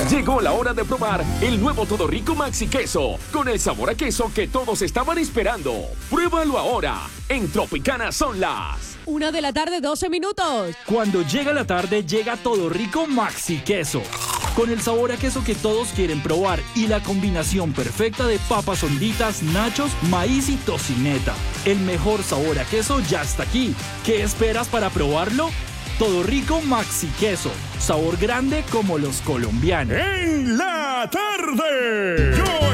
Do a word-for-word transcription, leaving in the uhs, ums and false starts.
Llegó la hora de probar el nuevo Todo Rico Maxi Queso, con el sabor a queso que todos estaban esperando. Pruébalo ahora. En Tropicana son las... Una de la tarde, doce minutos. Cuando llega la tarde, llega Todo Rico Maxi Queso. Con el sabor a queso que todos quieren probar y la combinación perfecta de papas honditas, nachos, maíz y tocineta. El mejor sabor a queso ya está aquí. ¿Qué esperas para probarlo? Todo Rico Maxi Queso. Sabor grande como los colombianos. En la tarde. Yo